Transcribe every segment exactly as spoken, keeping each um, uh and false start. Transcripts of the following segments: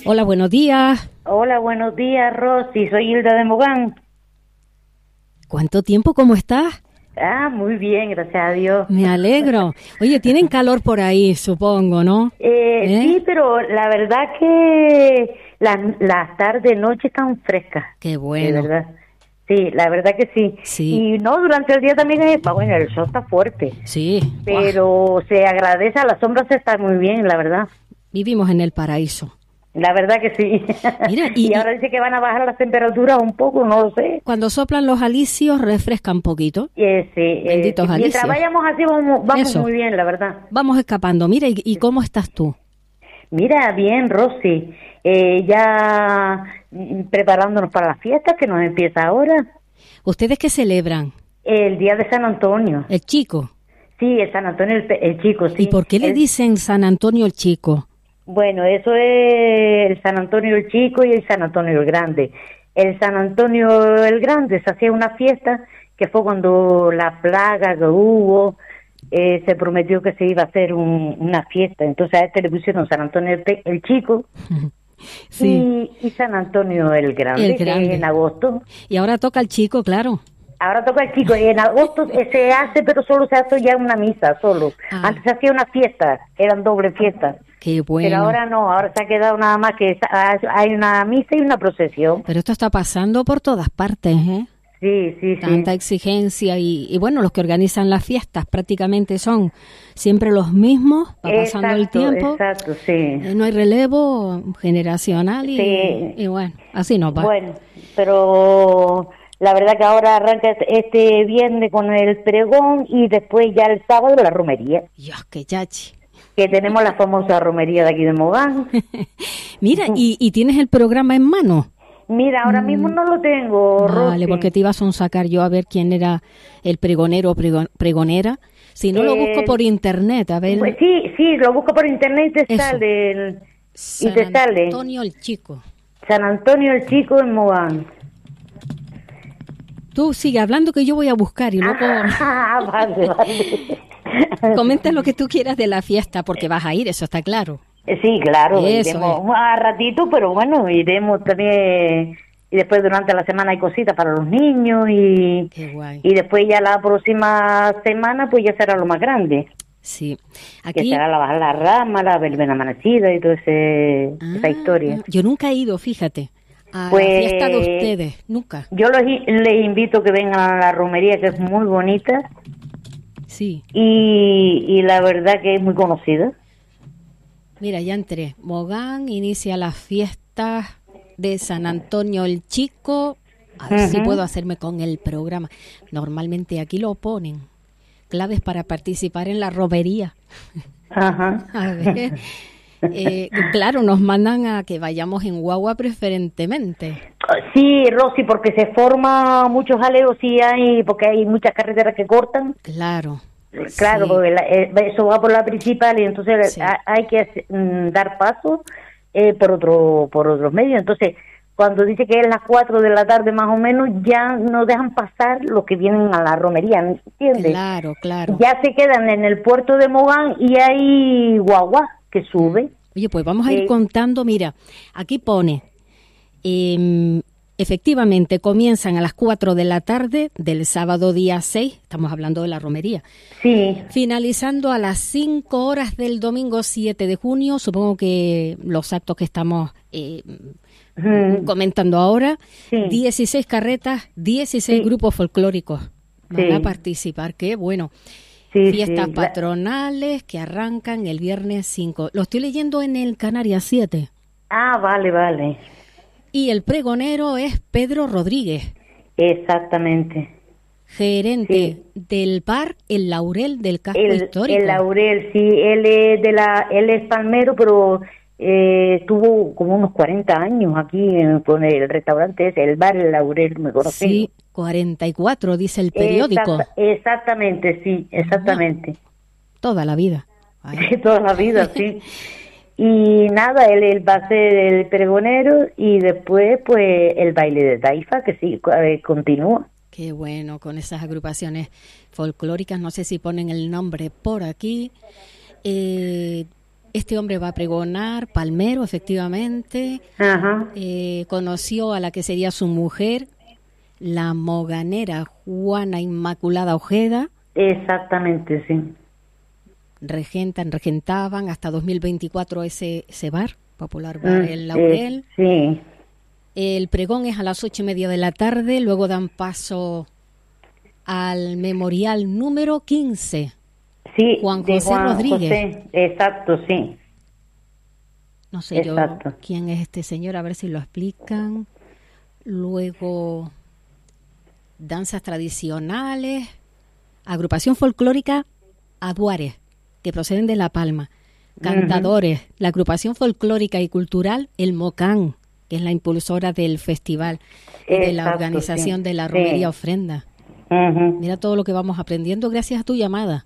Hola, buenos días. Hola, buenos días, Rosy. Soy Hilda de Mogán. ¿Cuánto tiempo? ¿Cómo estás? Ah, muy bien, gracias a Dios. Me alegro. Oye, tienen calor por ahí, supongo, ¿no? Eh, ¿Eh? Sí, pero la verdad que las, las tardes, noches están frescas. Qué bueno. De verdad. Sí, la verdad que sí. Sí. Y no, durante el día también, es, bueno, el sol está fuerte. Sí. Pero Buah. se agradece, a la sombra se está muy bien, la verdad. Vivimos en el paraíso. La verdad que sí. Mira, y, y ahora dice que van a bajar las temperaturas un poco, no lo sé. Cuando soplan los alisios, refrescan un poquito. Eh, sí, Benditos eh, mientras alisios. vayamos así, vamos, vamos Eso. muy bien, la verdad. Vamos escapando. Mira, ¿y, y cómo estás tú? Mira, bien, Rosy, eh, ya mm, preparándonos para la fiesta que nos empieza ahora, ¿Ustedes qué celebran? el día de San Antonio. ¿El Chico? Sí, el San Antonio, el, pe- el chico, sí. ¿Y por qué le El- dicen San Antonio el Chico? Bueno, eso es el San Antonio el chico y el San Antonio el grande. El San Antonio el grande se hacía una fiesta que fue cuando la plaga que hubo, eh, se prometió que se iba a hacer un- una fiesta. Entonces a este le pusieron San Antonio el, pe- el chico Sí, y, y San Antonio el grande, el que grande. es en agosto. Y ahora toca el Chico, claro. Ahora toca el chico, y en agosto eh, se hace, pero solo se hace ya una misa, solo. Ah. Antes se hacía una fiesta, eran doble fiestas. Qué bueno. Pero ahora no, ahora se ha quedado nada más que esa- hay una misa y una procesión. Pero esto está pasando por todas partes, ¿eh? Sí, sí, sí. Tanta exigencia y, y bueno, los que organizan las fiestas prácticamente son siempre los mismos, va pasando el Exacto, tiempo, exacto, sí. eh, no hay relevo generacional y, Sí. y bueno, así nos va. Bueno, pero la verdad que ahora arranca este viernes con el pregón y después ya el sábado la romería, Dios, qué yachi. que tenemos la famosa romería de aquí de Mogán. Mira, y, y tienes el programa en mano. Mira, ahora mismo no lo tengo, Vale, Rosy. porque te ibas a sacar yo a ver quién era el pregonero o prego- pregonera. Si no lo Eh, busco por internet, a ver. Pues sí, sí, lo busco por internet y te Eso. sale el- y San te sale Antonio el Chico. San Antonio el Chico en Mogán. Tú sigue hablando que yo voy a buscar y luego Ah, vale, vale. comenta lo que tú quieras de la fiesta porque vas a ir, eso está claro. Eh, Sí, claro, Eso iremos es. a ratito, pero bueno, iremos también. Y después durante la semana hay cositas para los niños y, Qué guay. y después ya la próxima semana pues ya será lo más grande, Sí. que Aquí será la bajar la rama, la verbena amanecida y toda ese, esa Ah, historia. yo nunca he ido, fíjate, a Pues- la fiesta de ustedes, nunca. Yo los, i- les invito que vengan a la romería, que es muy bonita Sí. y, y la verdad que es muy conocida. Mira, ya entré. Mogán inicia las fiestas de San Antonio el Chico. A ver si Ujú. puedo hacerme con el programa. Normalmente aquí lo ponen. Claves para participar en la romería. Ajá. A ver. Eh, claro, nos mandan a que vayamos en guagua preferentemente. Sí, Rosy, porque se forma muchos jaleos, sí hay, porque hay muchas carreteras que cortan. Claro. Claro, Sí. porque la- eh, eso va por la principal y entonces Sí. ha- hay que hacer- mm, dar paso eh, por otro por otros medios. Entonces, cuando dice que es las cuatro de la tarde más o menos, ya no dejan pasar los que vienen a la romería, ¿entiendes? Claro, claro. Ya se quedan en el puerto de Mogán y hay guagua que sube. Oye, pues vamos a ir Eh, contando. Mira, aquí pone, em, efectivamente comienzan a las cuatro de la tarde del sábado día seis, estamos hablando de la romería, Sí, finalizando a las cinco horas del domingo siete de junio, supongo que los actos que estamos eh, mm, comentando ahora, Sí. dieciséis carretas, dieciséis Sí. grupos folclóricos van Sí. a participar, qué bueno. sí, Fiestas sí. La- patronales que arrancan el viernes cinco. Lo estoy leyendo en el Canarias siete. Ah, vale, vale. Y el pregonero es Pedro Rodríguez, Exactamente. gerente del bar El Laurel del Casco El, Histórico. el Laurel, sí, él es de la, él es palmero, pero eh, estuvo como unos cuarenta años aquí en, con el restaurante ese, el bar El Laurel, me conocí. Sí, cuarenta y cuatro dice el periódico. Exacta- exactamente, sí, exactamente. Toda la vida. Ay, Sí, toda la vida, sí. Y nada, él, él va a ser el pregonero y después pues el baile de taifa, que sí, eh, continúa. qué bueno con esas agrupaciones folclóricas. No sé si ponen el nombre por aquí. Eh, Este hombre va a pregonar, palmero, efectivamente. Ajá. Eh, conoció a la que sería su mujer, la moganera Juana Inmaculada Ojeda. Exactamente, sí. Regentan, regentaban hasta dos mil veinticuatro ese, ese bar, popular bar Mm, El Laurel. eh, sí. El pregón es a las ocho y media de la tarde, luego dan paso al memorial número quince. Sí, Juan de José Juan Rodríguez. José, exacto, sí. No sé Exacto. yo quién es este señor, a ver si lo explican. Luego, danzas tradicionales, agrupación folclórica Aduares, que proceden de La Palma. Cantadores, uh-huh. La agrupación folclórica y cultural El Mocán, que es la impulsora del festival y de la organización sí, de la romería sí. Ofrenda. Uh-huh. Mira todo lo que vamos aprendiendo gracias a tu llamada.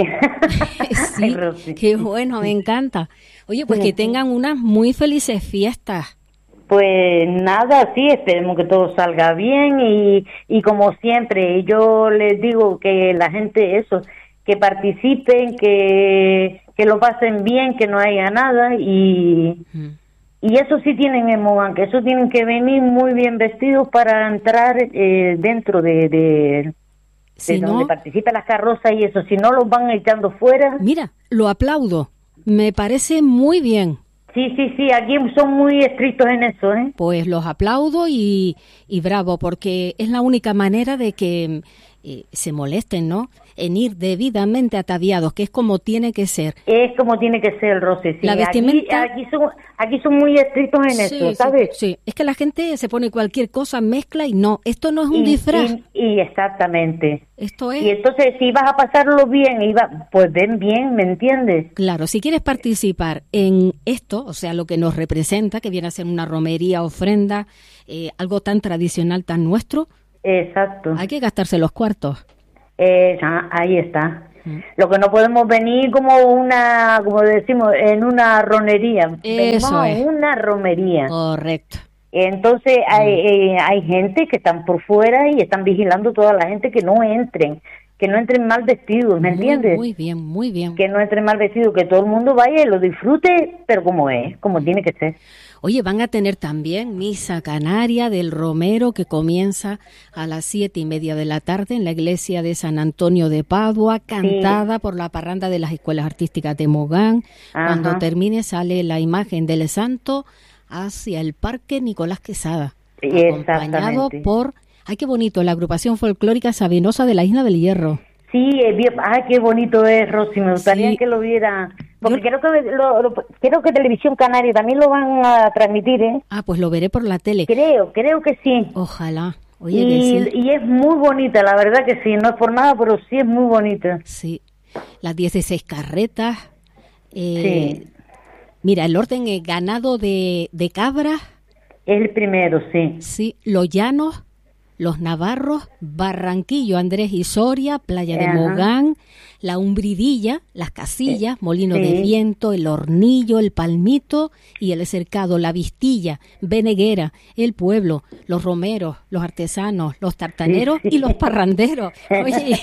Sí, Ay, qué bueno, me encanta. Oye, pues que tengan unas muy felices fiestas. Pues nada, sí, esperemos que todo salga bien y, y como siempre, yo les digo que la gente, eso, que participen, que, que lo pasen bien, que no haya nada y, uh-huh. y eso sí tienen en Mogán, que eso tienen que venir muy bien vestidos para entrar eh, dentro de... de Si de no, donde participan las carrozas y eso, si no los van echando fuera. Mira, lo aplaudo, me parece muy bien. Sí, sí, sí, aquí son muy estrictos en eso, ¿eh? Pues los aplaudo y, y bravo, porque es la única manera de que eh, se molesten, ¿no? En ir debidamente ataviados, que es como tiene que ser. Es como tiene que ser, Rosy, sí. La vestimenta... Aquí, aquí, son, aquí son muy estrictos en sí, eso, ¿sabes? Sí, sí, es que la gente se pone cualquier cosa, mezcla y no, esto no es un y, disfraz. Y, y exactamente. Esto es... Y entonces, si vas a pasarlo bien, y va, pues ven bien, ¿me entiendes? Claro, si quieres participar en esto, o sea, lo que nos representa, que viene a ser una romería, ofrenda, eh, algo tan tradicional, tan nuestro. Exacto. Hay que gastarse los cuartos. Eh, ahí está. Mm. Lo que no podemos venir como una, como decimos, en una romería. Eso es. Una romería. Correcto. Entonces mm. hay, eh, hay gente que están por fuera y están vigilando a toda la gente que no entren, que no entren mal vestidos, ¿me muy, entiendes? Muy bien, muy bien. Que no entren mal vestidos, que todo el mundo vaya y lo disfrute, pero como es, como tiene que ser. Oye, van a tener también misa canaria del Romero que comienza a las siete y media de la tarde en la iglesia de San Antonio de Padua, cantada sí. por la parranda de las escuelas artísticas de Mogán. Ajá. Cuando termine sale la imagen del santo hacia el Parque Nicolás Quesada, sí, acompañado por, ay qué bonito, la agrupación folclórica sabinosa de la Isla del Hierro. Sí, es bien, ay qué bonito es, Rosy, me gustaría sí. que lo viera. Porque Yo... creo que lo, lo, creo que Televisión Canaria también lo van a transmitir, ¿eh? Ah, pues lo veré por la tele. Creo, creo que sí. Ojalá. Oye, y, que sí. y es muy bonita, la verdad que sí, no es por nada, pero sí es muy bonita. Sí, las dieciséis carretas. Eh, sí. Mira, el orden es ganado de, de cabras. Es el primero, sí. Sí, los llanos, los navarros, Barranquillo, Andrés y Soria, Playa de Ajá. Mogán, la Umbridilla, las Casillas, Molino sí. de Viento, el Hornillo, el Palmito y el Cercado, la Vistilla, Beneguera, el Pueblo, los Romeros, los Artesanos, los Tartaneros sí, sí. y los Parranderos. Oye,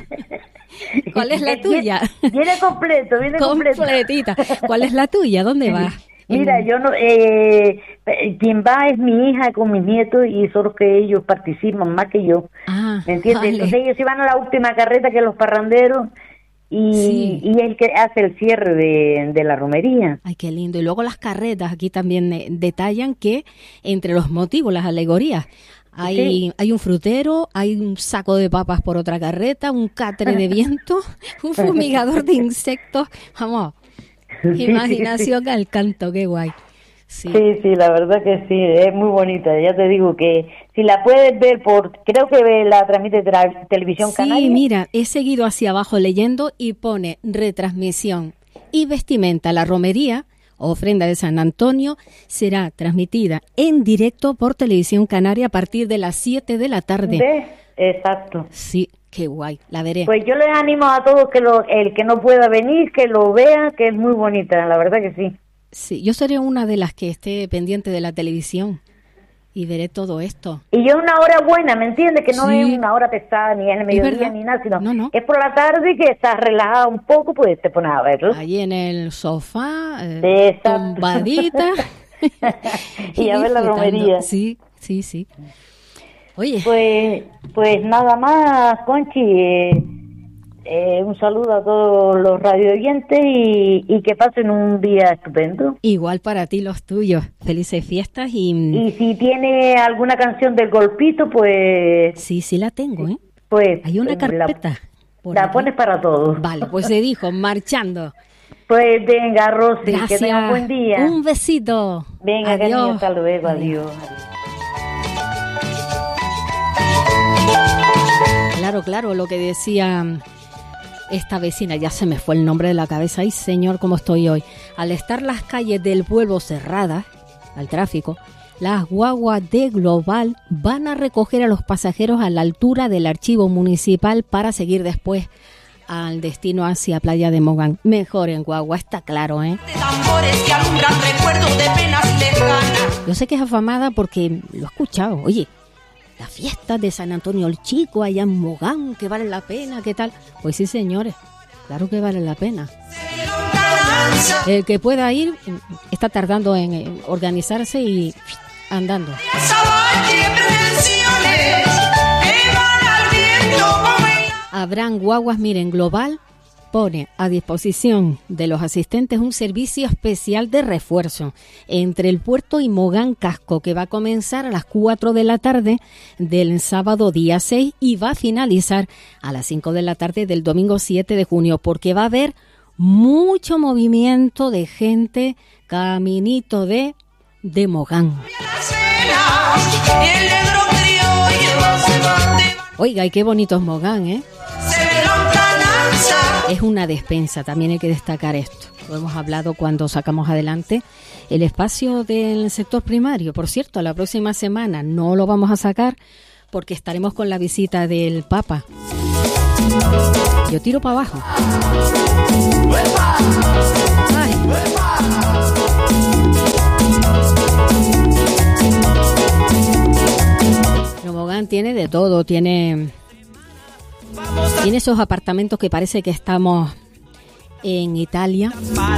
¿cuál es la tuya? Viene completo, viene completita. ¿Cuál es la tuya? ¿Dónde vas? Mira, yo no, eh, quien va es mi hija con mis nietos y solo que ellos participan más que yo, ah, ¿me entiendes? Vale. Entonces ellos se van a la última carreta que los parranderos y, sí. y es el que hace el cierre de, de la romería. Ay, qué lindo. Y luego las carretas, aquí también eh, detallan que entre los motivos, las alegorías, Hay, sí. hay un frutero, hay un saco de papas por otra carreta, un catre de viento, un fumigador de insectos, vamos, sí, imaginación sí, sí. al canto, qué guay. Sí. sí, sí, la verdad que sí, es muy bonita, ya te digo que si la puedes ver por, creo que la transmite tra- Televisión sí, Canaria. Sí, mira, he seguido hacia abajo leyendo y pone retransmisión y vestimenta, la romería, ofrenda de San Antonio, será transmitida en directo por Televisión Canaria a partir de las siete de la tarde. ¿Ves? Exacto. Sí, qué guay, la veré. Pues yo les animo a todos que lo, el que no pueda venir, que lo vea, que es muy bonita, la verdad que sí. Sí, yo seré una de las que esté pendiente de la televisión. y veré todo esto. Y es una hora buena, ¿me entiendes? Que no Sí. es una hora pesada, ni en el mediodía, ni nada, sino no, no. es por la tarde que estás relajada un poco, pues te pones a verlo. Allí en el sofá, eh, tumbadita. y a ver la romería. Sí, sí, sí. Oye. Pues, pues nada más, Conchi, eh, eh, un saludo a todos los radio oyentes y, y que pasen un día estupendo. Igual para ti los tuyos, felices fiestas y... Y si tiene alguna canción del Golpito, pues... Sí, sí la tengo, ¿eh? Pues... Hay una carpeta. La, la pones para todos. Vale, pues se dijo, marchando. Pues venga, Rosy, Gracias. Que tenga un buen día. Un besito. Venga, adiós. cariño, hasta luego, adiós. adiós. Claro, claro, lo que decía esta vecina, ya se me fue el nombre de la cabeza. Ay, señor, cómo estoy hoy. Al estar las calles del pueblo cerradas al tráfico, las guaguas de Global van a recoger a los pasajeros a la altura del archivo municipal para seguir después al destino hacia Playa de Mogán. Mejor en guagua, está claro, ¿eh? Yo sé que es afamada porque lo he escuchado. Oye, la fiesta de San Antonio el Chico allá en Mogán, que vale la pena, ¿qué tal? Pues sí, señores, claro que vale la pena. El que pueda ir está tardando en organizarse y andando. Habrán guaguas, miren, Global pone a disposición de los asistentes un servicio especial de refuerzo entre el puerto y Mogán Casco, que va a comenzar a las cuatro de la tarde del sábado día seis y va a finalizar a las cinco de la tarde del domingo siete de junio, porque va a haber mucho movimiento de gente caminito de, de Mogán. Oiga, y qué bonito es Mogán, ¿eh? Es una despensa, también hay que destacar esto. Lo hemos hablado cuando sacamos adelante el espacio del sector primario. Por cierto, la próxima semana no lo vamos a sacar porque estaremos con la visita del Papa. Yo tiro para abajo. Ay. Mogán tiene de todo, tiene... Tiene esos apartamentos que parece que estamos en Italia,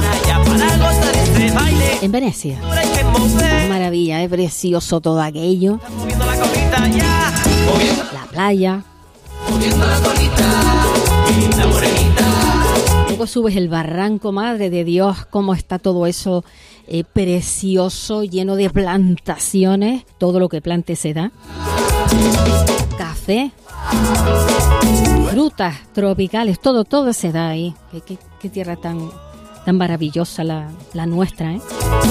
en Venecia. Maravilla, es precioso todo aquello. La playa. Luego subes el barranco, madre de Dios, cómo está todo eso eh, precioso, lleno de plantaciones. Todo lo que plante se da. Café. Frutas tropicales, todo, todo se da ahí. Qué, qué, qué tierra tan, tan maravillosa la, la nuestra, ¿eh?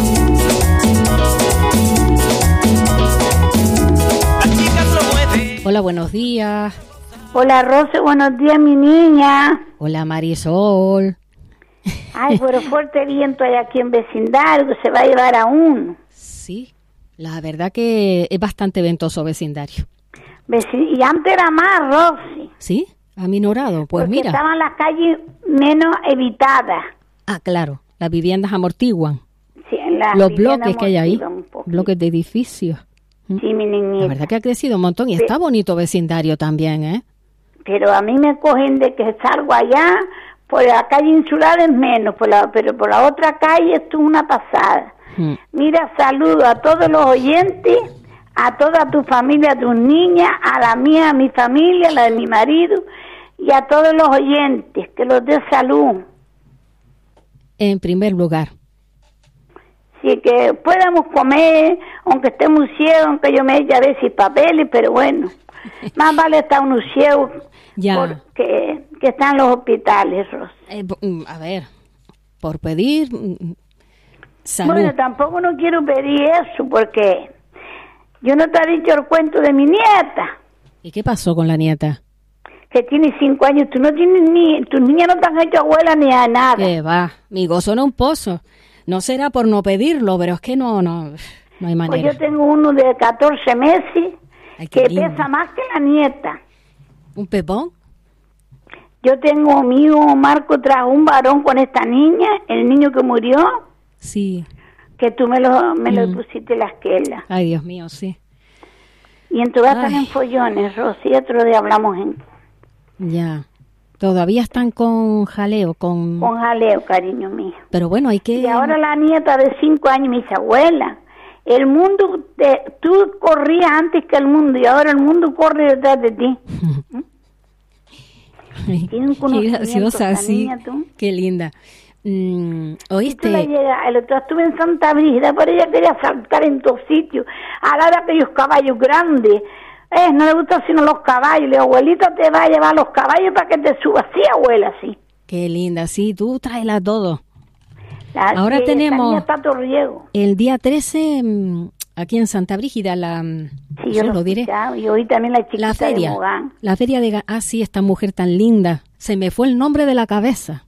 Hola, buenos días. Hola, Rosy, buenos días, mi niña. Hola, Marisol. Ay, pero fuerte viento hay aquí en vecindario, que se va a llevar a uno. Sí, la verdad que es bastante ventoso vecindario. Y antes era más, Rosy. ¿Sí? ¿Aminorado? Pues porque mira. Estaban las calles menos evitadas. Ah, claro. Las viviendas amortiguan. Sí, en las Los bloques que hay ahí. Poquito. Bloques de edificios. Sí, mi niñita. La verdad que ha crecido un montón y sí. Está bonito vecindario también, ¿eh? Pero a mí me cogen de que salgo allá, por la calle insular es menos, por la, pero por la otra calle esto es una pasada. Hmm. Mira, saludo a todos los oyentes, a toda tu familia, a tus niñas, a la mía, a mi familia, a la de mi marido, y a todos los oyentes, que los dé salud. En primer lugar. Sí, que podamos comer, aunque estemos ciegos, aunque yo me eche a veces papeles, pero bueno, más vale estar uno ciego porque que están en los hospitales, Rosa. Eh, a ver, por pedir salud. Bueno, tampoco no quiero pedir eso, porque yo no te he dicho el cuento de mi nieta. ¿Y qué pasó con la nieta? Que tiene cinco años, tú no tienes ni, tus niñas no te han hecho abuela ni a nada. Que va, mi gozo no un pozo. No será por no pedirlo, pero es que no, no, no hay manera. Pues yo tengo uno de catorce meses. Ay, que lindo. Pesa más que la nieta. ¿Un pepón? Yo tengo mi hijo Marco, trajo un varón con esta niña, el niño que murió. Sí. Que tú me lo, me mm. lo pusiste la esquela. Ay, Dios mío, sí. Y entonces están en follones, Rosy, otro día hablamos en... Ya, todavía están con jaleo, con... Con jaleo, cariño mío. Pero bueno, hay que... Y ahora la nieta de cinco años me dice, abuela, el mundo, te, tú corrías antes que el mundo y ahora el mundo corre detrás de ti. Tiene un qué graciosa, sí, qué linda. Mm, ¿Oíste? Llega, el otro estuve en Santa Brígida, pero ella quería saltar en todos sitios. Ahora de aquellos caballos grandes, eh, no le gustan sino los caballos. Le digo, abuelita, te va a llevar los caballos para que te subas. Sí, abuela, sí. Qué linda, sí, tú tráela todo. La, ahora tenemos está el día trece aquí en Santa Brígida la sí, yo lo, lo diré y hoy también la chiquita la feria de Mogán. La feria de ah sí, esta mujer tan linda, se me fue el nombre de la cabeza.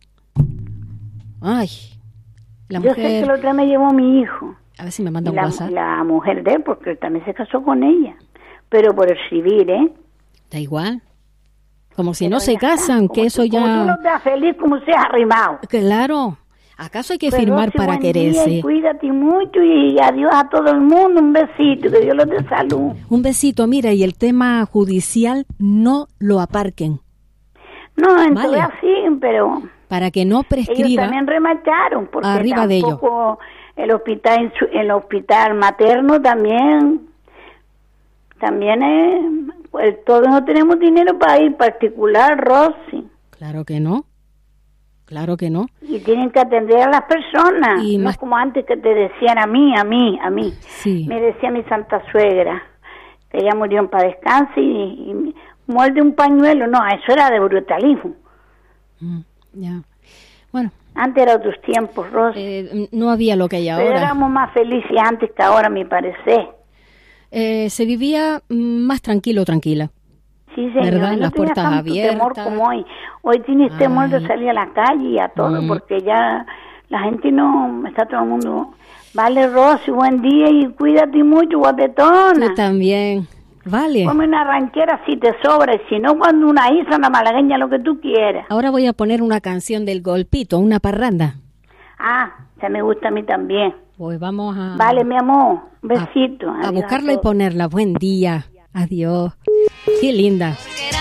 Ay, la yo mujer... sé que la otra me llevó mi hijo, a ver si me manda un la, WhatsApp, la mujer de él, porque él también se casó con ella, pero por el civil, ¿eh? Da igual, como si pero no se casan, está, que eso tú, ya como tú no te das feliz, como seas arrimado. Claro. ¿Acaso hay que pero firmar si para quererse? Cuídate mucho y adiós a todo el mundo. Un besito, que Dios los dé salud. Un besito, mira, y el tema judicial no lo aparquen. No, entonces ¿vale? así, pero... Para que no prescriba. Ellos también remarcaron, porque arriba de ellos. El hospital, el hospital materno también, también es... Pues, todos no tenemos dinero para ir particular, Rosy. Claro que no. Claro que no. Y tienen que atender a las personas, y no más... como antes que te decían a mí, a mí, a mí. Sí. Me decía mi santa suegra, que ella murió en paz descanse y, y muerde un pañuelo. No, eso era de brutalismo. Mm, ya. Bueno. Antes era otros tiempos, Rosa. Eh, no había lo que hay ahora. Pero éramos más felices antes que ahora, a mi parecer. Eh, se vivía más tranquilo, tranquila. Sí, señor. ¿Verdad? No las puertas abiertas. Temor como hoy. Hoy tienes Ay. temor de salir a la calle y a todo, mm. porque ya la gente no, está todo el mundo. Vale, Rosy, buen día y cuídate mucho, guapetona. Tú también. Vale. Come una ranchera si te sobra, y si no, cuando una isla, una malagueña, lo que tú quieras. Ahora voy a poner una canción del Golpito, una parranda. Ah, se me gusta a mí también. Pues vamos a... Vale, mi amor, un besito. A, a buscarla y ponerla. Buen día. Adiós. Qué linda.